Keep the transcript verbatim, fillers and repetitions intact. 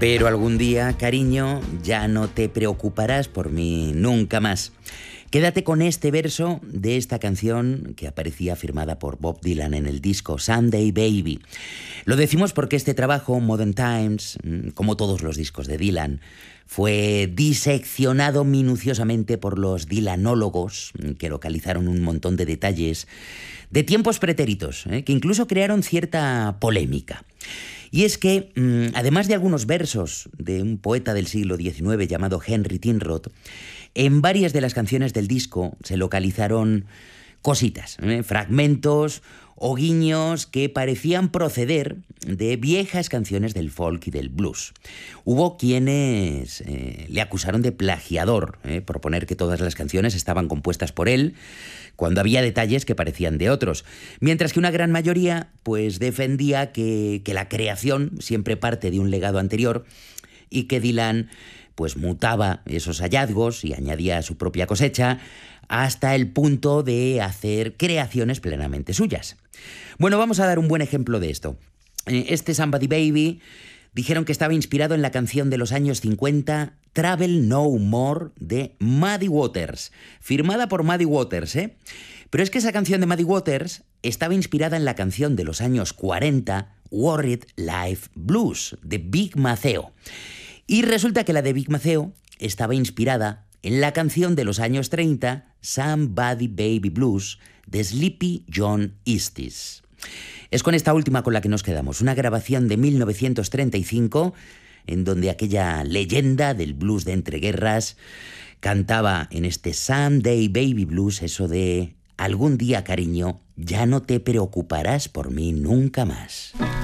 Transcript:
Pero algún día, cariño, ya no te preocuparás por mí nunca más. Quédate con este verso de esta canción que aparecía firmada por Bob Dylan en el disco Someday Baby. Lo decimos porque este trabajo, Modern Times, como todos los discos de Dylan, fue diseccionado minuciosamente por los Dylanólogos, que localizaron un montón de detalles de tiempos pretéritos, ¿eh? que incluso crearon cierta polémica. Y es que, además de algunos versos de un poeta del siglo diecinueve llamado Henry Tinrod, en varias de las canciones del disco se localizaron cositas, ¿eh? fragmentos o guiños que parecían proceder de viejas canciones del folk y del blues. Hubo quienes eh, le acusaron de plagiador, ¿eh? por poner que todas las canciones estaban compuestas por él, cuando había detalles que parecían de otros, mientras que una gran mayoría pues defendía que, que la creación siempre parte de un legado anterior y que Dylan pues mutaba esos hallazgos y añadía su propia cosecha hasta el punto de hacer creaciones plenamente suyas. Bueno, vamos a dar un buen ejemplo de esto. Este Somebody Baby dijeron que estaba inspirado en la canción de los años cincuenta Travel No More de Muddy Waters, firmada por Muddy Waters, ¿eh? Pero es que esa canción de Muddy Waters estaba inspirada en la canción de los años cuarenta Worried Life Blues de Big Maceo. Y resulta que la de Big Maceo estaba inspirada en la canción de los años treinta Somebody Baby Blues de Sleepy John Estes. Es con esta última con la que nos quedamos, una grabación de mil novecientos treinta y cinco en donde aquella leyenda del blues de entreguerras cantaba en este Someday Baby Blues eso de algún día, cariño, ya no te preocuparás por mí nunca más.